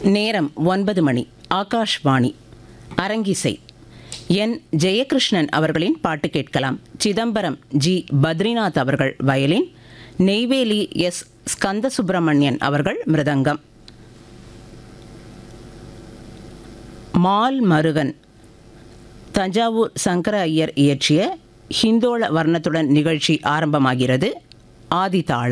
நேரம் 9 மணி. ஆகாஷ்வாணி. அரங்கிசை. என் ஜெயகிருஷ்ணன் அவர்களின் பாட்டு கேட்கலாம். சிதம்பரம் ஜி பத்ரிநாத் அவர்கள் வயலின், நெய்வேலி எஸ் ஸ்கந்த சுப்பிரமணியன் அவர்கள் மிருதங்கம். மால் மருகன் தஞ்சாவூர் சங்கர ஐயர் இயற்றிய ஹிந்தோள வர்ணத்துடன் நிகழ்ச்சி ஆரம்பமாகிறது. ஆதிதாளம்.